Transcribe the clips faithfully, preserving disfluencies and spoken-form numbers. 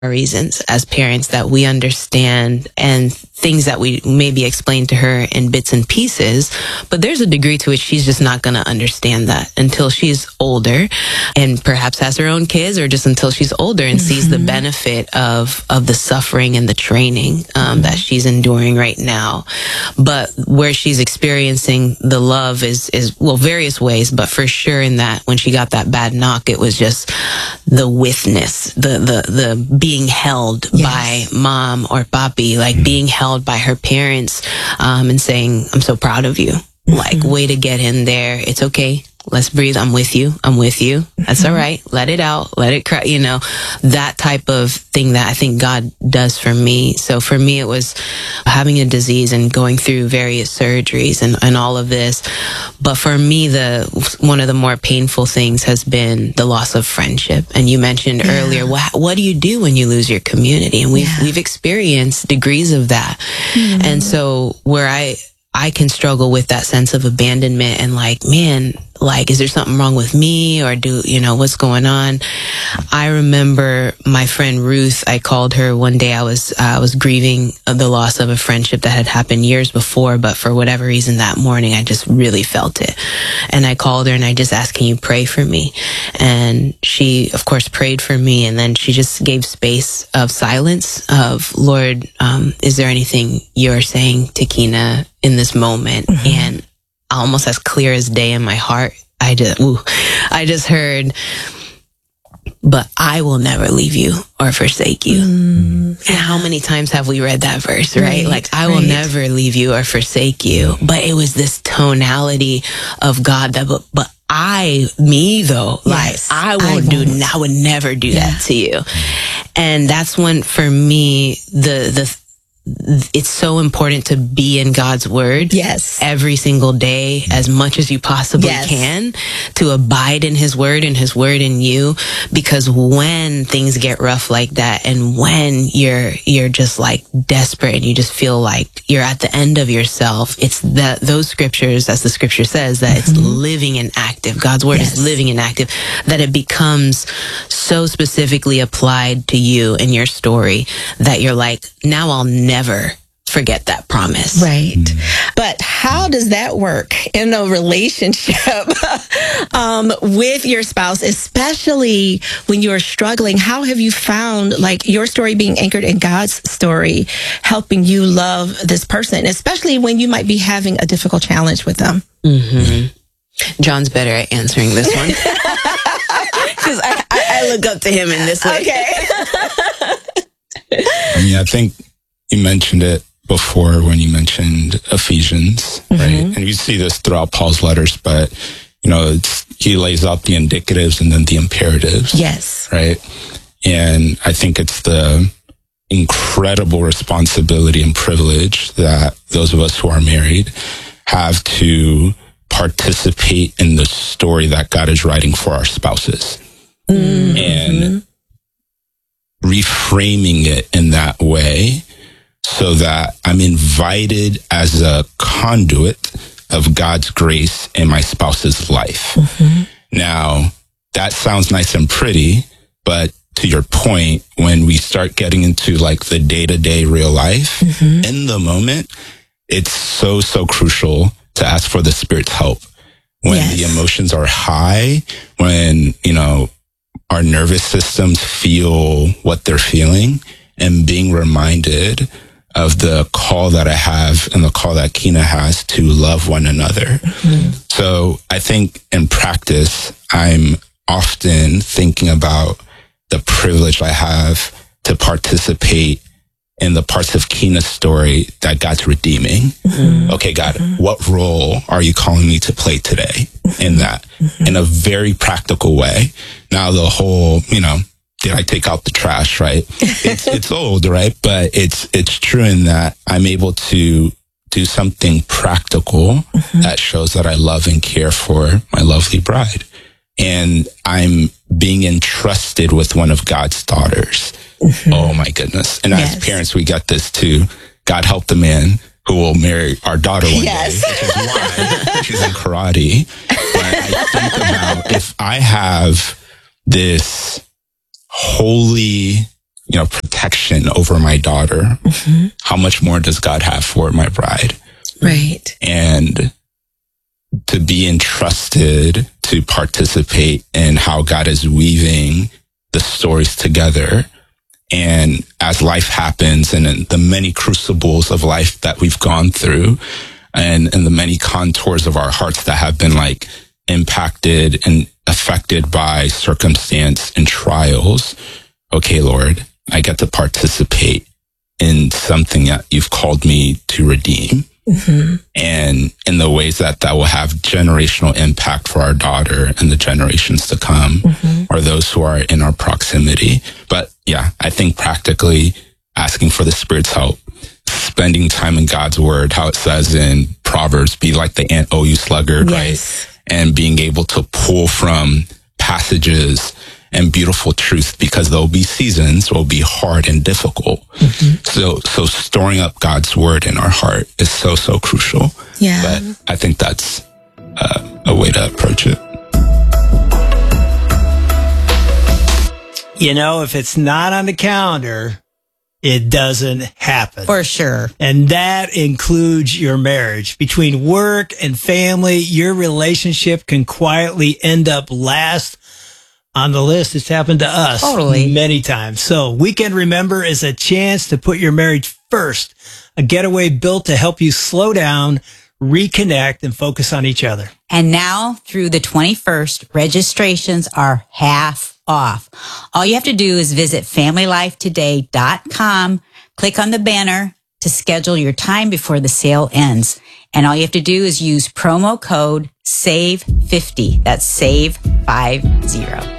reasons as parents that we understand and things that we maybe explain to her in bits and pieces, but there's a degree to which she's just not going to understand that until she's older and perhaps has her own kids, or just until she's older and mm-hmm. sees the benefit of of the suffering and the training um, mm-hmm. that she's enduring right now. But where she's experiencing the love is is well, various ways, but for sure in that when she got that bad knock, it was just the witness, the the the being held yes. by mom or papi, like being held by her parents, um, and saying, I'm so proud of you. Mm-hmm. Like, way to get in there. It's okay. Let's breathe. I'm with you. I'm with you. That's mm-hmm. all right. Let it out. Let it cry. You know, that type of thing that I think God does for me. So for me, it was having a disease and going through various surgeries and, and all of this. But for me, the one of the more painful things has been the loss of friendship. And you mentioned yeah. earlier, what, what do you do when you lose your community? And we've, yeah. we've experienced degrees of that. Mm-hmm. And so where I, I can struggle with that sense of abandonment and like, man, like, is there something wrong with me, or do, you know, what's going on? I remember my friend Ruth, I called her one day. I was, uh, I was grieving the loss of a friendship that had happened years before, but for whatever reason that morning, I just really felt it. And I called her and I just asked, can you pray for me? And she, of course, prayed for me. And then she just gave space of silence of, Lord, um, is there anything you're saying to Kina in this moment? Mm-hmm. And almost as clear as day in my heart, I just, ooh, I just heard, but I will never leave you or forsake you. Mm, and how many times have we read that verse, right? right like, I will right. never leave you or forsake you. But it was this tonality of God that, but, but I, me though, yes, like, I won't, I won't do, I would never do yeah. that to you. And that's when, for me, the, the, it's so important to be in God's word. Yes. Every single day, as much as you possibly yes. can, to abide in his word and his word in you. Because when things get rough like that, and when you're, you're just like desperate and you just feel like you're at the end of yourself, it's that those scriptures, as the scripture says, that mm-hmm. it's living and active. God's word yes. is living and active, that it becomes so specifically applied to you and your story that you're like, now I'll never never forget that promise. Right. Mm-hmm. But how does that work in a relationship um, with your spouse, especially when you're struggling? How have you found, like, your story being anchored in God's story, helping you love this person, especially when you might be having a difficult challenge with them? Mm-hmm. John's better at answering this one. Because I, I, I look up to him in this way. Okay. I mean, I think you mentioned it before when you mentioned Ephesians, mm-hmm. right? And you see this throughout Paul's letters, but, you know, it's, he lays out the indicatives and then the imperatives. Yes. Right? And I think it's the incredible responsibility and privilege that those of us who are married have to participate in the story that God is writing for our spouses. Mm-hmm. And reframing it in that way, so that I'm invited as a conduit of God's grace in my spouse's life. Mm-hmm. Now, that sounds nice and pretty, but to your point, when we start getting into like the day-to-day real life, mm-hmm. in the moment, it's so, so crucial to ask for the Spirit's help. When yes. the emotions are high, when, you know, our nervous systems feel what they're feeling, and being reminded of the call that I have and the call that Kina has to love one another. Mm-hmm. So I think in practice, I'm often thinking about the privilege I have to participate in the parts of Kina's story that God's redeeming. Mm-hmm. Okay, God, mm-hmm. what role are you calling me to play today in that? Mm-hmm. In a very practical way. Now the whole, you know, did I take out the trash, right? It's it's old, right? But it's it's true in that I'm able to do something practical mm-hmm. that shows that I love and care for my lovely bride. And I'm being entrusted with one of God's daughters. Mm-hmm. Oh my goodness. And yes. as parents, we get this too. God help the man who will marry our daughter one yes. day, which is why she's in karate. But I think about if I have this holy you know, protection over my daughter, mm-hmm. how much more does God have for my bride? Right. And to be entrusted to participate in how God is weaving the stories together. And as life happens and in the many crucibles of life that we've gone through and, and the many contours of our hearts that have been like impacted and affected by circumstance and trials. Okay, Lord, I get to participate in something that you've called me to redeem. Mm-hmm. And in the ways that that will have generational impact for our daughter and the generations to come, mm-hmm. or those who are in our proximity. But yeah, I think practically asking for the Spirit's help, spending time in God's word, how it says in Proverbs, be like the ant, O you sluggard, yes. right? And being able to pull from passages and beautiful truth, because there'll be seasons will be hard and difficult. Mm-hmm. So, so storing up God's word in our heart is so, so crucial. Yeah. But I think that's uh, a way to approach it. You know, if it's not on the calendar, it doesn't happen. For sure. And that includes your marriage. Between work and family, your relationship can quietly end up last on the list. It's happened to us totally. many times. So Weekend Remember is a chance to put your marriage first. A getaway built to help you slow down, reconnect, and focus on each other. And now through the twenty-first, registrations are half off. All you have to do is visit family life today dot com, click on the banner to schedule your time before the sale ends. And all you have to do is use promo code save fifty. That's save fifty.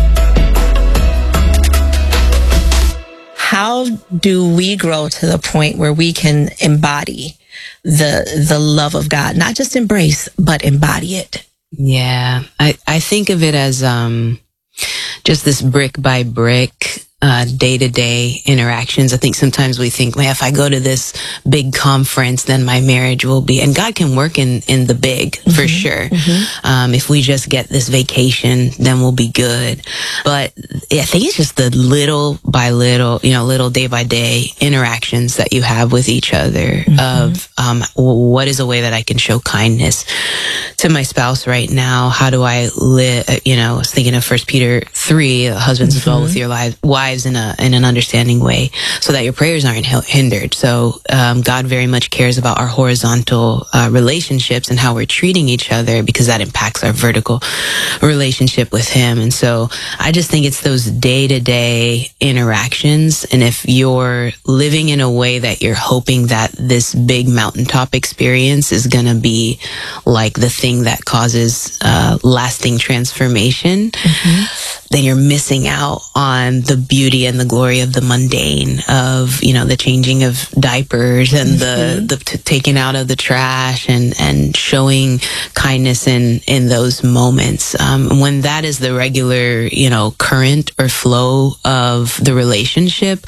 How do we grow to the point where we can embody the the love of God? Not just embrace, but embody it. Yeah, I, I think of it as um just this brick by brick, uh, day-to-day interactions. I think sometimes we think, well, if I go to this big conference, then my marriage will be, and God can work in, in the big, mm-hmm. for sure. Mm-hmm. Um, if we just get this vacation, then we'll be good. But I think it's just the little by little, you know, little day by day interactions that you have with each other, mm-hmm. of, um, what is a way that I can show kindness to my spouse right now? How do I live? You know, I was thinking of First Peter three, husbands mm-hmm. as well with your lives, wives in a in an understanding way, so that your prayers aren't hindered. So um, God very much cares about our horizontal uh, relationships and how we're treating each other, because that impacts our vertical relationship with Him. And so I just think it's those day to day interactions. And if you're living in a way that you're hoping that this big mountaintop experience is going to be like the thing that causes uh, lasting transformation, mm-hmm. then you're missing out on the beauty and the glory of the mundane, of, you know, the changing of diapers and mm-hmm. the, the t- taking out of the trash, and, and showing kindness in, in those moments. Um, when that is the regular, you know, current or flow of the relationship,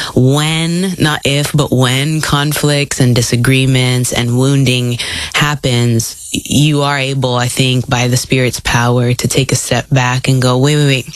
when, not if, but when conflicts and disagreements and wounding happens, you are able, I think, by the Spirit's power, to take a step back and go, wait, wait, wait.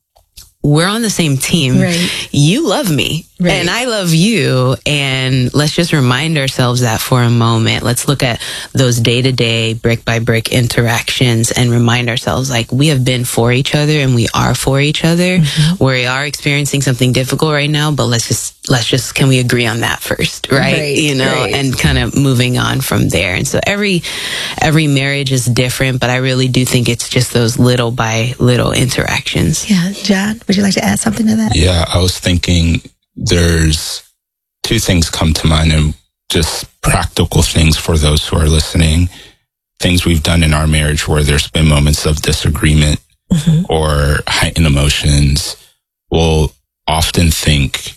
We're on the same team. Right. You love me, right. and I love you. And let's just remind ourselves that for a moment. Let's look at those day-to-day, brick-by-brick interactions and remind ourselves, like, we have been for each other and we are for each other. Mm-hmm. We are experiencing something difficult right now, but let's just, let's just, can we agree on that first, right? right you know, right. and kind of moving on from there. And so every, every marriage is different, but I really do think it's just those little by little interactions. Yeah. John, would you like to add something to that? Yeah, I was thinking there's two things come to mind, and just practical things for those who are listening. Things we've done in our marriage where there's been moments of disagreement mm-hmm. or heightened emotions. We'll often think,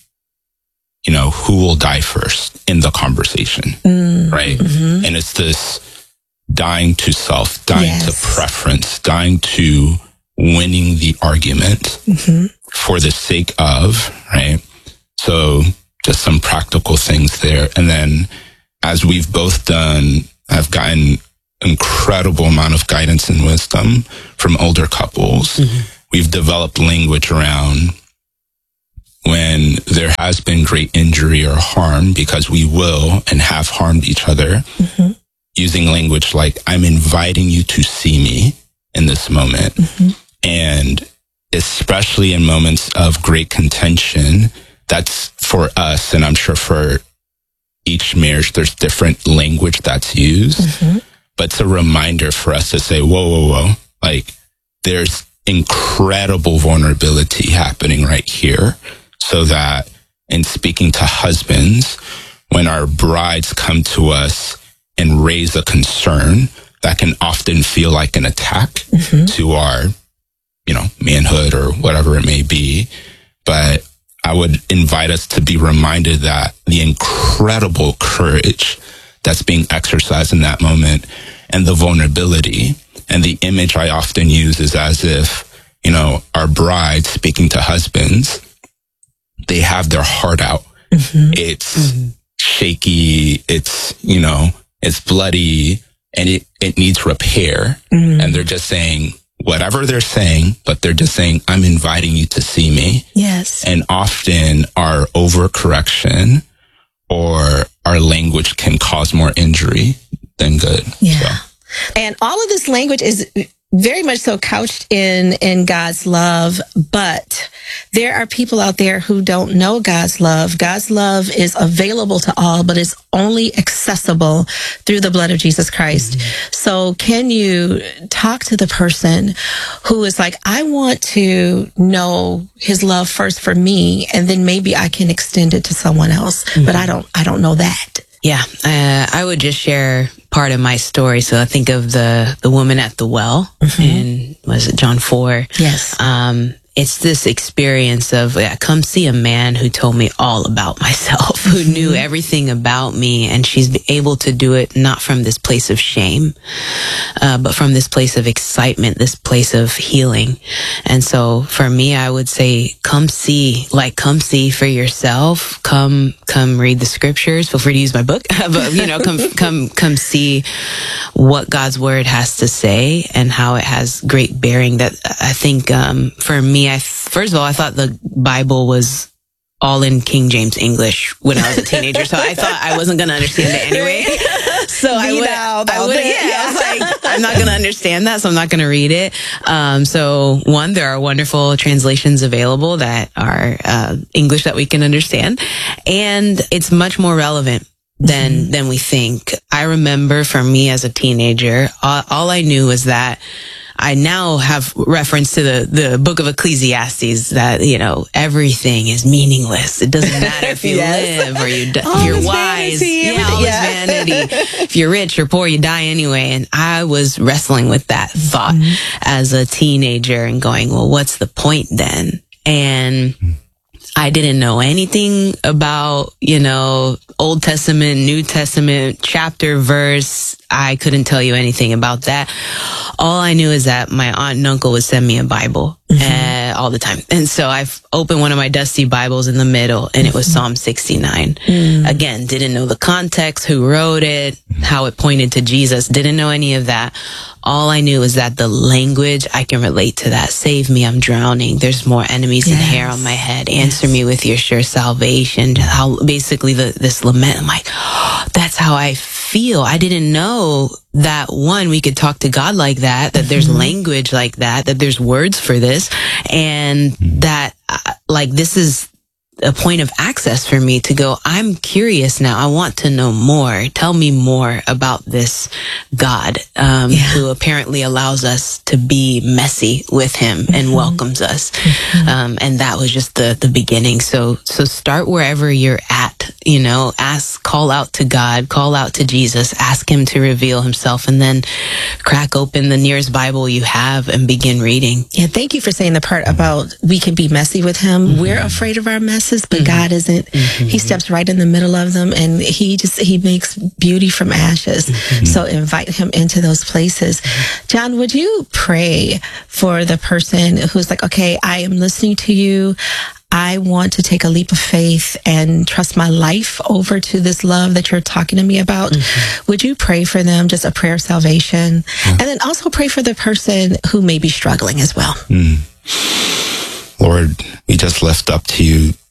you know, who will die first in the conversation, mm-hmm. right? Mm-hmm. And it's this dying to self, dying yes. to preference, dying to winning the argument mm-hmm. for the sake of, right? So just some practical things there. And then as we've both done, I've gotten incredible amount of guidance and wisdom from older couples. Mm-hmm. We've developed language around when there has been great injury or harm, because we will and have harmed each other, mm-hmm. using language like, I'm inviting you to see me in this moment. Mm-hmm. And especially in moments of great contention, that's for us, and I'm sure for each marriage, there's different language that's used. Mm-hmm. But it's a reminder for us to say, whoa, whoa, whoa. Like, there's incredible vulnerability happening right here. So that in speaking to husbands, when our brides come to us and raise a concern that can often feel like an attack mm-hmm. to our, you know, manhood or whatever it may be. But I would invite us to be reminded that the incredible courage that's being exercised in that moment and the vulnerability, and the image I often use is as if, you know, our brides speaking to husbands, they have their heart out. Mm-hmm. It's mm-hmm. shaky. It's, you know, it's bloody, and it, it needs repair. Mm-hmm. And they're just saying whatever they're saying, but they're just saying, I'm inviting you to see me. Yes. And often our overcorrection or our language can cause more injury than good. Yeah. So. And all of this language is very much so couched in, in God's love, but there are people out there who don't know God's love. God's love is available to all, but it's only accessible through the blood of Jesus Christ. Mm-hmm. So can you talk to the person who is like, I want to know his love first for me, and then maybe I can extend it to someone else, mm-hmm. but I don't, I don't know that. Yeah, uh, I would just share part of my story. So I think of the the woman at the well, mm-hmm. in, was it John four? Yes. Um, it's this experience of, yeah, come see a man who told me all about myself, who mm-hmm. knew everything about me, and she's able to do it not from this place of shame, uh, but from this place of excitement, this place of healing. And so for me, I would say, come see, like, come see for yourself. Come, come read the scriptures. Feel free to use my book, but you know, come, come, come see what God's word has to say and how it has great bearing. That I think, um, for me, I, first of all, I thought the Bible was all in King James English when I was a teenager, so I thought I wasn't going to understand it anyway. So I would, I would, yeah, yeah. I was like, I'm not going to understand that, so I'm not going to read it. Um, so one, there are wonderful translations available that are uh, English that we can understand, and it's much more relevant than mm-hmm. than we think. I remember for me as a teenager, all, all I knew was that I now have reference to the, the book of Ecclesiastes that, you know, everything is meaningless. It doesn't matter if you yes. live or you di- if you're wise. Vanity, yeah, all yeah. this vanity. If you're rich or poor, you die anyway. And I was wrestling with that thought mm-hmm. as a teenager and going, well, what's the point then? And I didn't know anything about, you know, Old Testament, New Testament, chapter, verse. I couldn't tell you anything about that. All I knew is that my aunt and uncle would send me a Bible mm-hmm. uh, all the time. And so I've opened one of my dusty Bibles in the middle, and it was Psalm sixty-nine. Mm. Again, didn't know the context, who wrote it, how it pointed to Jesus. Didn't know any of that. All I knew is that the language, I can relate to that. Save me, I'm drowning. There's more enemies yes. than hair on my head. Answer yes. me with your sure salvation. How basically the, this lament, I'm like, oh, that's how I feel. I didn't know that, one, we could talk to God like that, that mm-hmm. there's language like that, that there's words for this, and that uh, like this is a point of access for me to go, I'm curious now. I want to know more. Tell me more about this God, um, yeah. who apparently allows us to be messy with him mm-hmm. and welcomes us. Mm-hmm. Um, and that was just the, the beginning. So, so start wherever you're at, you know, ask, call out to God, call out to Jesus, ask him to reveal himself, and then crack open the nearest Bible you have and begin reading. Yeah. Thank you for saying the part about we can be messy with him. Mm-hmm. We're afraid of our mess. But mm-hmm. God isn't. Mm-hmm. He steps right in the middle of them, and he just he makes beauty from ashes. Mm-hmm. So invite him into those places. Mm-hmm. John, would you pray for the person who's like, okay, I am listening to you. I want to take a leap of faith and trust my life over to this love that you're talking to me about. Mm-hmm. Would you pray for them, just a prayer of salvation? Yeah. And then also pray for the person who may be struggling as well. Mm. Lord, we just lift up to you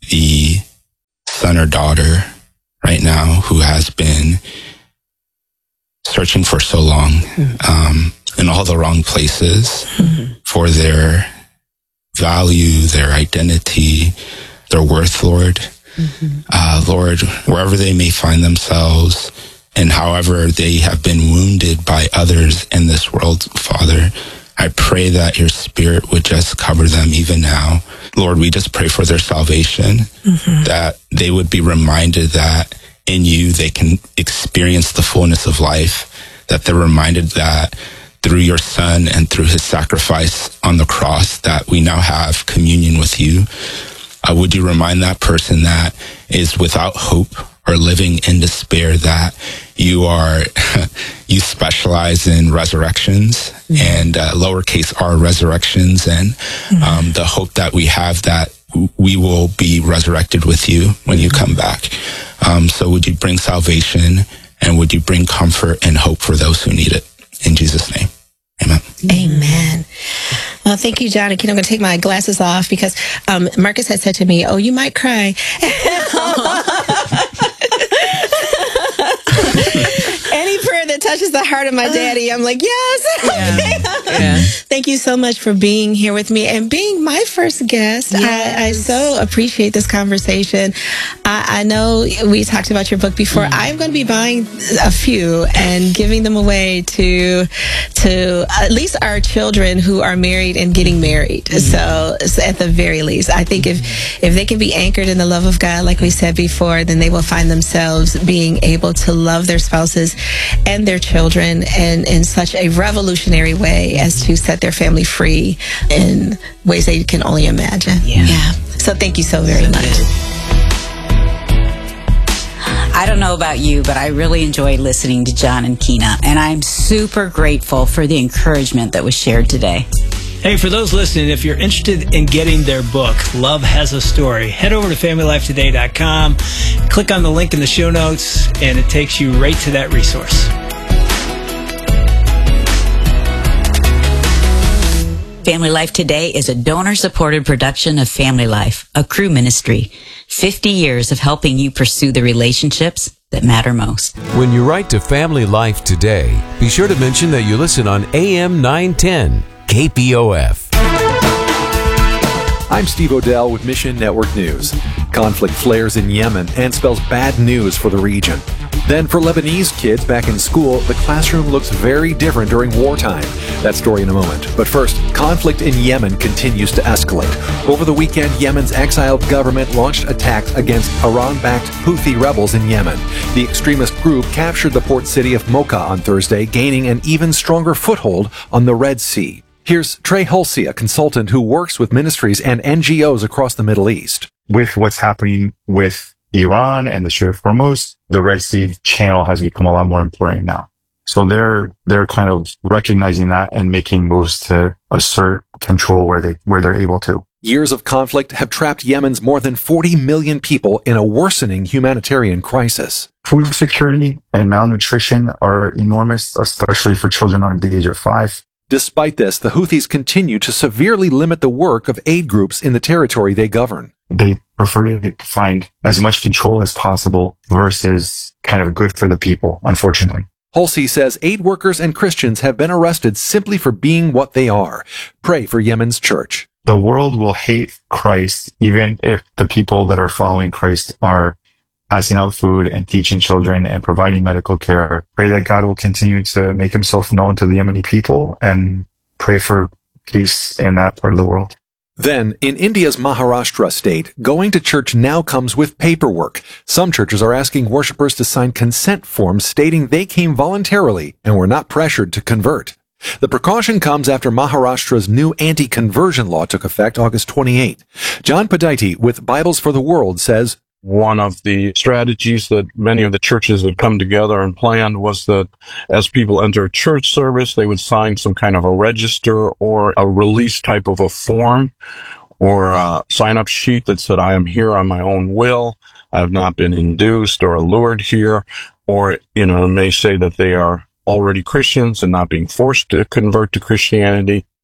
the son or daughter right now who has been searching for so long mm-hmm. um, in all the wrong places mm-hmm. for their value, their identity, their worth, Lord. Mm-hmm. Uh, Lord, wherever they may find themselves and however they have been wounded by others in this world, Father, I pray that your Spirit would just cover them even now. Lord, we just pray for their salvation, mm-hmm. that they would be reminded that in you they can experience the fullness of life, that they're reminded that through your Son and through his sacrifice on the cross that we now have communion with you. Uh, would you remind that person that is without hope or living in despair that you are, you specialize in resurrections mm-hmm. and uh, lowercase r resurrections and mm-hmm. um, the hope that we have that we will be resurrected with you when you come back. Um, so would you bring salvation and would you bring comfort and hope for those who need it? In Jesus' name, amen. Amen. Well, thank you, John. And I'm going to take my glasses off because um, Marcus had said to me, oh, you might cry. Any prayer that touches the heart of my daddy, I'm like, yes. Yeah. Yeah. Thank you so much for being here with me and being my first guest. Yes. I, I so appreciate this conversation. I, I know we talked about your book before. Mm. I'm going to be buying a few and giving them away to to at least our children who are married and getting married. Mm. So, so at the very least, I think if if they can be anchored in the love of God, like we said before, then they will find themselves being able to love their spouses and their children in, in such a revolutionary way as to set their family free in ways they can only imagine. Yeah. yeah. So thank you so very much. I don't know about you, but I really enjoyed listening to John and Kina, and I'm super grateful for the encouragement that was shared today. Hey, for those listening, if you're interested in getting their book, Love Has a Story, head over to family life today dot com, click on the link in the show notes, and it takes you right to that resource. Family Life Today is a donor-supported production of Family Life, a Cru ministry. fifty years of helping you pursue the relationships that matter most. When you write to Family Life Today, be sure to mention that you listen on A M nine ten K P O F. I'm Steve Odell with Mission Network News. Conflict flares in Yemen and spells bad news for the region. Then for Lebanese kids back in school, the classroom looks very different during wartime. That story in a moment. But first, conflict in Yemen continues to escalate. Over the weekend, Yemen's exiled government launched attacks against Iran-backed Houthi rebels in Yemen. The extremist group captured the port city of Mocha on Thursday, gaining an even stronger foothold on the Red Sea. Here's Trey Hulsey, a consultant who works with ministries and N G Os across the Middle East. With what's happening with Iran and the Strait of Hormuz, the Red Sea channel has become a lot more important now. So they're, they're kind of recognizing that and making moves to assert control where they, where they're able to. Years of conflict have trapped Yemen's more than forty million people in a worsening humanitarian crisis. Food security and malnutrition are enormous, especially for children under the age of five. Despite this, the Houthis continue to severely limit the work of aid groups in the territory they govern. They prefer to find as much control as possible versus kind of good for the people, unfortunately. Hulsey says aid workers and Christians have been arrested simply for being what they are. Pray for Yemen's church. The world will hate Christ even if the people that are following Christ are passing out food and teaching children and providing medical care. Pray that God will continue to make himself known to the Yemeni people and pray for peace in that part of the world. Then, in India's Maharashtra state, going to church now comes with paperwork. Some churches are asking worshipers to sign consent forms stating they came voluntarily and were not pressured to convert. The precaution comes after Maharashtra's new anti-conversion law took effect August twenty-eighth. John Padaiti with Bibles for the World says, one of the strategies that many of the churches had come together and planned was that as people enter church service, they would sign some kind of a register or a release type of a form or a sign-up sheet that said, I am here on my own will. I have not been induced or allured here. Or, you know, it may say that they are already Christians and not being forced to convert to Christianity.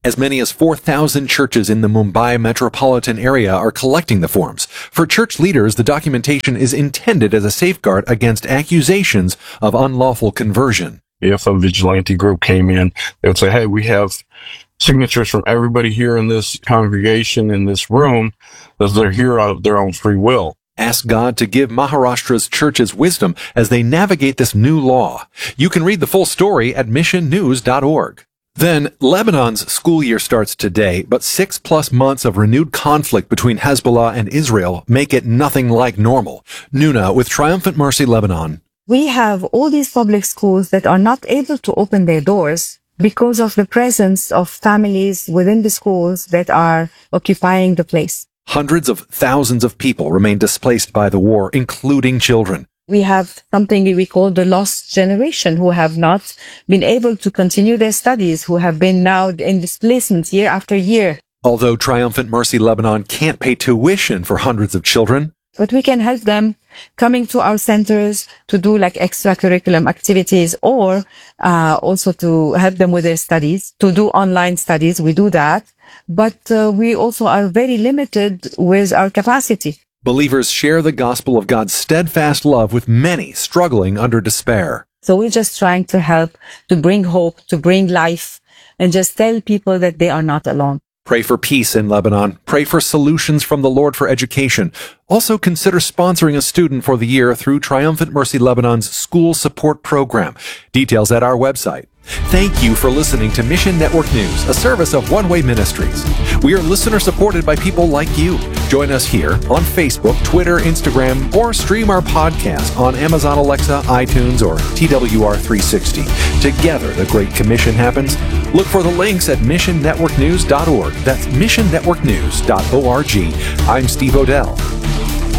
As many as four thousand churches in the Mumbai metropolitan area are collecting the forms. For church leaders, the documentation is intended as a safeguard against accusations of unlawful conversion. If a vigilante group came in, they would say, hey, we have signatures from everybody here in this congregation, in this room, that they're here out of their own free will. Ask God to give Maharashtra's churches wisdom as they navigate this new law. You can read the full story at mission news dot org. Then, Lebanon's school year starts today, but six plus months of renewed conflict between Hezbollah and Israel make it nothing like normal. Nuna with Triumphant Mercy Lebanon. We have all these public schools that are not able to open their doors because of the presence of families within the schools that are occupying the place. Hundreds of thousands of people remain displaced by the war, including children. We have something we call the lost generation who have not been able to continue their studies, who have been now in displacement year after year. Although Triumphant Mercy Lebanon can't pay tuition for hundreds of children, but we can help them coming to our centers to do like extracurriculum activities or uh, also to help them with their studies, to do online studies. We do that. But uh, we also are very limited with our capacity. Believers share the gospel of God's steadfast love with many struggling under despair. So we're just trying to help, to bring hope, to bring life, and just tell people that they are not alone. Pray for peace in Lebanon. Pray for solutions from the Lord for education. Also consider sponsoring a student for the year through Triumphant Mercy Lebanon's school support program. Details at our website. Thank you for listening to Mission Network News, a service of One Way Ministries. We are listener supported by people like you. Join us here on Facebook, Twitter, Instagram, or stream our podcast on Amazon Alexa, iTunes, or T W R three sixty. Together, the Great Commission happens. Look for the links at mission network news dot org. That's mission network news dot org. I'm Steve Odell.